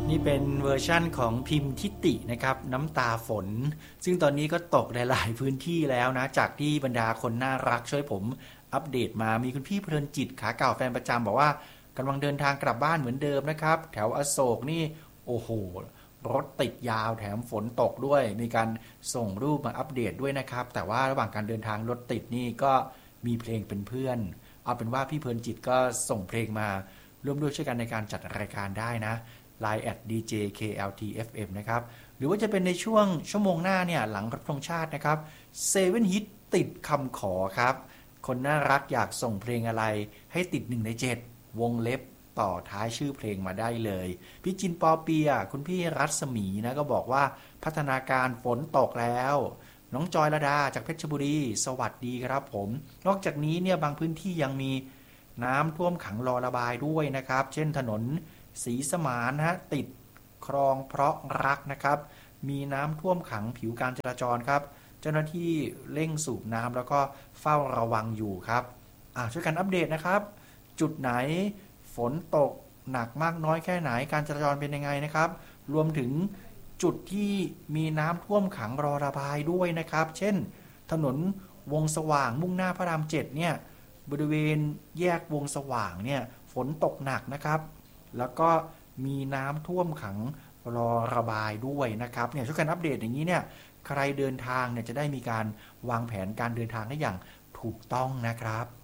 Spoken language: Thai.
นี่เป็นเวอร์ชั่นของพิมพ์ทิตินะครับน้ำตาฝนซึ่งตอนนี้ก็ตกหลายๆพื้นที่แล้วนะจากที่บรรดาคนน่ารักช่วยผมอัปเดตมามีคุณพี่เพลินจิตขาเก่าแฟนประจำบอกว่ากำลังเดินทางกลับบ้านเหมือนเดิมนะครับแถวอโศกนี่โอ้โหรถติดยาวแถมฝนตกด้วยมีการส่งรูปมาอัปเดตด้วยนะครับแต่ว่าระหว่างการเดินทางรถติดนี่ก็มีเพลงเป็นเพื่อนเอาเป็นว่าพี่เพลินจิตก็ส่งเพลงมาร่วมด้วยช่วยกันในการจัดรายการได้นะLine @djkltfm นะครับหรือว่าจะเป็นในช่วงชั่วโมงหน้าเนี่ยหลังรับธงชาตินะครับ7 ฮิตติดคำขอครับคนน่ารักอยากส่งเพลงอะไรให้ติด1 ใน 7วงเล็บต่อท้ายชื่อเพลงมาได้เลยพี่จินปอเปียคุณพี่รัศมีนะก็บอกว่าพัฒนาการฝนตกแล้วน้องจอยระดาจากเพชรบุรีสวัสดีครับผมนอกจากนี้เนี่ยบางพื้นที่ยังมีน้ำท่วมขังรอระบายด้วยนะครับเช่นถนนศรีสมานนะฮะติดคลองเพราะรักนะครับมีน้ำท่วมขังผิวการจราจรครับเจ้าหน้าที่เร่งสูบน้ำแล้วก็เฝ้าระวังอยู่ครับช่วยกันอัปเดตนะครับจุดไหนฝนตกหนักมากน้อยแค่ไหนการจราจรเป็นยังไงนะครับรวมถึงจุดที่มีน้ำท่วมขังรอระบายด้วยนะครับเช่นถนนวงสว่างมุ่งหน้าพระราม7เนี่ยบริเวณแยกวงสว่างเนี่ยฝนตกหนักนะครับแล้วก็มีน้ำท่วมขังรอระบายด้วยนะครับเนี่ยช่วยกันอัปเดตอย่างนี้เนี่ยใครเดินทางเนี่ยจะได้มีการวางแผนการเดินทางได้อย่างถูกต้องนะครับ